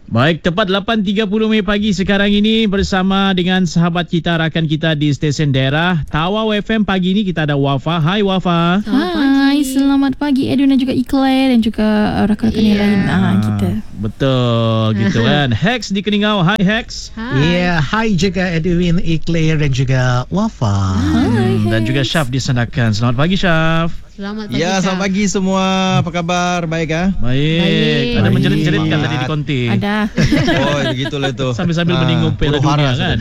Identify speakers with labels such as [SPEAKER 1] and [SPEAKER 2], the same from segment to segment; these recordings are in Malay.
[SPEAKER 1] Baik, tepat 8.30 pagi sekarang ini bersama dengan sahabat kita, rakan kita di stesen daerah Tawau FM. Pagi ini kita ada Wafa. Hai Wafa.
[SPEAKER 2] Hai, selamat pagi Edwin dan juga Iqlair dan juga rakan-rakan yang lain kita.
[SPEAKER 1] Betul gitu kan. Hex di Keningau. Hai Hex.
[SPEAKER 3] Hai juga Edwin, Iqlair dan juga Wafa.
[SPEAKER 1] Dan juga Syaf di Sandakan. Selamat pagi Syaf.
[SPEAKER 4] Selamat pagi.
[SPEAKER 5] Selamat pagi semua. Apa khabar? Baik ah?
[SPEAKER 1] Baik. Ada menjerit-jerit kan tadi di konti.
[SPEAKER 2] Ada.
[SPEAKER 5] Oh, begitulah tu.
[SPEAKER 1] Sambil-sambil meninggung Piala Dunia kan.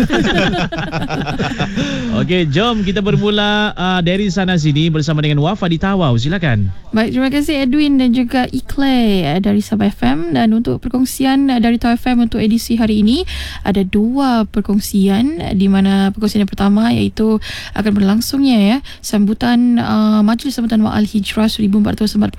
[SPEAKER 1] Okey, jom kita bermula dari sana sini bersama dengan Wafa di Tawau. Silakan.
[SPEAKER 2] Baik, terima kasih Edwin dan juga Iqlair dari Sabah FM. Dan untuk perkongsian dari Tawau FM untuk edisi hari ini, ada dua perkongsian, di mana perkongsian yang pertama iaitu akan berlangsungnya sambutan Majlis Sambutan Ma'al Hijrah 1448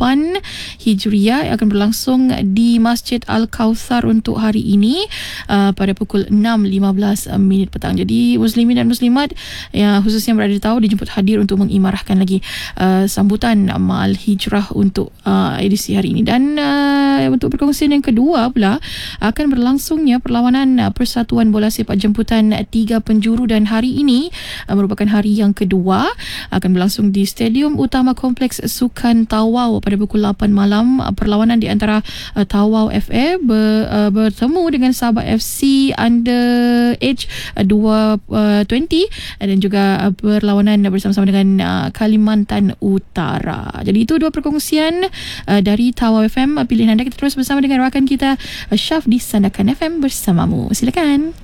[SPEAKER 2] Hijriah yang akan berlangsung di Masjid Al-Kauthar untuk hari ini pada pukul 6.15 petang. Jadi muslimin dan muslimat yang khususnya berada di Tawau dijemput hadir untuk mengimarahkan lagi sambutan Ma'al Hijrah untuk edisi hari ini. Dan untuk perkongsian yang kedua pula akan berlangsungnya perlawanan Persatuan Bola Sepak Jemputan 3 penjuru, dan hari ini merupakan hari yang kedua, akan berlangsung di Stadium Utama Kompleks Sukan Tawau pada pukul 8 malam. Perlawanan di antara Tawau FA bertemu dengan Sabah FC Under Age 20 dan juga perlawanan bersama-sama dengan Kalimantan Utara. Jadi itu dua perkongsian dari Tawau FM. Pilihan anda. Kita terus bersama dengan rakan kita Syaf di Sandakan FM bersamamu. Silakan.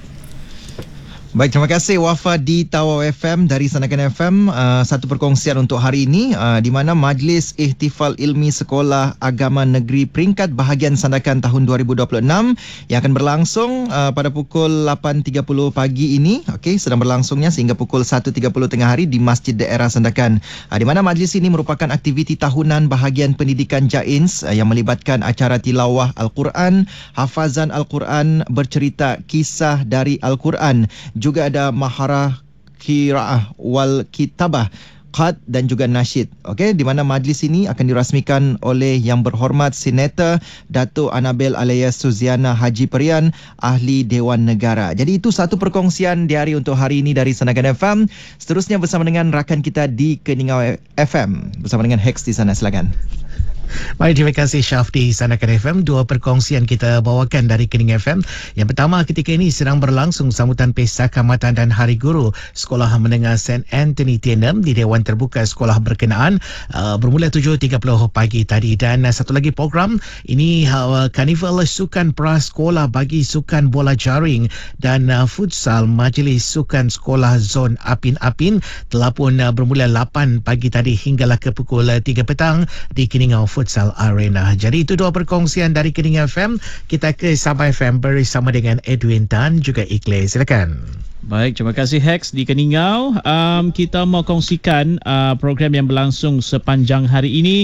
[SPEAKER 5] Baik, terima kasih Wafa di Tawau FM dari Sandakan FM. Satu perkongsian untuk hari ini di mana Majlis Ihtifal Ilmi Sekolah Agama Negeri peringkat bahagian Sandakan tahun 2026 yang akan berlangsung pada pukul 8.30 pagi ini. Okey, sedang berlangsungnya sehingga pukul 1.30 tengah hari di Masjid Daerah Sandakan. Di mana majlis ini merupakan aktiviti tahunan bahagian pendidikan JAINS yang melibatkan acara tilawah Al-Quran, hafazan Al-Quran, bercerita kisah dari Al-Quran. Juga ada maharah qiraah wal kitabah, qad dan juga nasyid. Okey, di mana majlis ini akan dirasmikan oleh Yang Berhormat Senator Dato' Anabel Alaya Suziana Haji Perian, Ahli Dewan Negara. Jadi itu satu perkongsian di hari untuk hari ini dari Sandakan FM. Seterusnya bersama dengan rakan kita di Keningau FM bersama dengan Hex di sana. Silakan.
[SPEAKER 3] Baik, terima kasih Syaf di Sandakan FM. Dua perkongsian kita bawakan dari Kening FM. Yang pertama, ketika ini sedang berlangsung sambutan Pesta Kaamatan dan Hari Guru Sekolah Menengah St. Anthony Tandem di Dewan Terbuka Sekolah berkenaan bermula 7.30 pagi tadi. Dan satu lagi program ini, Karnival Sukan Prasekolah bagi Sukan Bola Jaring dan Futsal Majlis Sukan Sekolah Zon Apin-Apin telah pun bermula 8 pagi tadi hinggalah ke pukul 3 petang di Keningau Futsal Arena. Jadi itu dua perkongsian dari Kening FM. Kita ke Sabah FM bersama dengan Edwin dan juga Iqlair. Silakan.
[SPEAKER 1] Baik, terima kasih Hex di Keningau. Kita mau kongsikan program yang berlangsung sepanjang hari ini.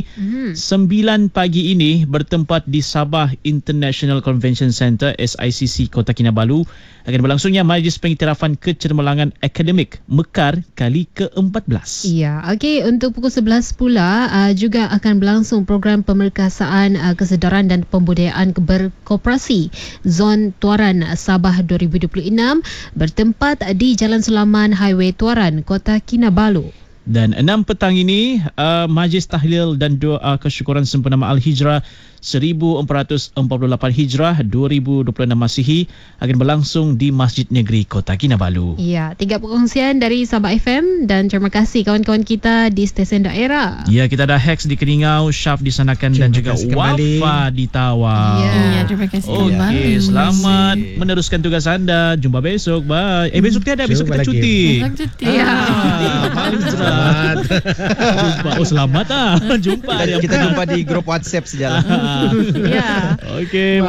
[SPEAKER 1] 9 pagi ini bertempat di Sabah International Convention Centre SICC Kota Kinabalu akan berlangsungnya Majlis Pengiktirafan Kecemerlangan Akademik Mekar kali ke-14.
[SPEAKER 4] Ya, okey, untuk pukul 11 pula juga akan berlangsung program pemerkasaan kesedaran dan pembudayaan berkoperasi Zon Tuaran Sabah 2026 bertempat di Jalan Sulaman Highway Tuaran, Kota Kinabalu.
[SPEAKER 1] Dan 6 petang ini Majlis Tahlil dan Doa Kesyukuran Sempena Ma'al Hijrah 1448 Hijrah 2026 Masihi akan berlangsung di Masjid Negeri Kota Kinabalu.
[SPEAKER 4] Ya, 3 perkongsian dari Sabah FM dan terima kasih kawan-kawan kita di stesen daerah.
[SPEAKER 1] Ya, kita ada Hex di Keningau, Syaf di Sandakan dan juga Wafa di Tawau.
[SPEAKER 2] Ya, terima kasih kembali.
[SPEAKER 1] Okey, selamat meneruskan tugas anda. Jumpa besok. Bye. Besok tiada, besok kita cuti.
[SPEAKER 2] Besok cuti.
[SPEAKER 1] Mari selamat. Jumpa. Oh, selamat Jumpa.
[SPEAKER 5] Kita jumpa di grup WhatsApp sejalan.
[SPEAKER 4] Ya.
[SPEAKER 1] Okey.